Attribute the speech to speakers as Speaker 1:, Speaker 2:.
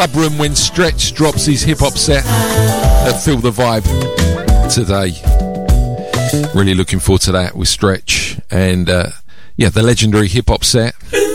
Speaker 1: club room when Stretch drops his hip-hop set at Feel the Vibe today. Really looking forward to that with Stretch and the legendary hip-hop set.